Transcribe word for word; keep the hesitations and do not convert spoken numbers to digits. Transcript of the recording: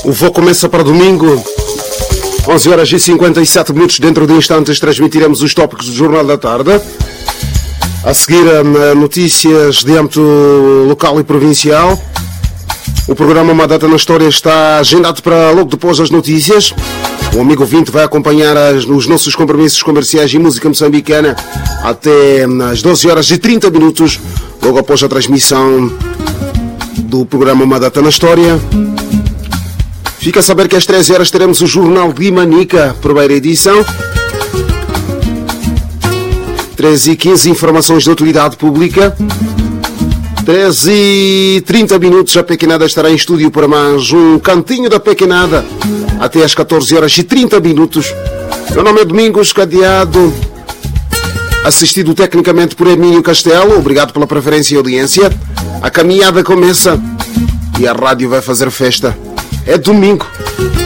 O voo começa para domingo, onze horas e cinquenta e sete minutos. Dentro de instantes transmitiremos os tópicos do Jornal da Tarde. A seguir, notícias de âmbito local e provincial. O programa Uma Data na História está agendado para logo depois das notícias. O amigo ouvinte vai acompanhar as, os nossos compromissos comerciais e música moçambicana até às doze horas e trinta minutos, logo após a transmissão do programa Uma Data na História. Fica a saber que às treze horas teremos o Jornal de Manica, primeira edição. treze e quinze, informações de utilidade pública. treze e trinta minutos, a Pequenada estará em estúdio para mais um Cantinho da Pequenada, até às catorze horas e trinta minutos. Meu nome é Domingos Cadeado, assistido tecnicamente por Emílio Castelo. Obrigado pela preferência e audiência. A caminhada começa e a rádio vai fazer festa. É domingo.